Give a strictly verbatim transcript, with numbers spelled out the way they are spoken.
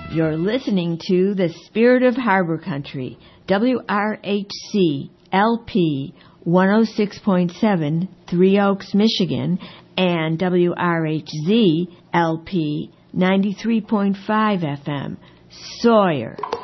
You're listening to The Spirit of Harbor Country, W R H C L P one oh six point seven, Three Oaks, Michigan, and W R H Z L P ninety-three point five F M, Sawyer.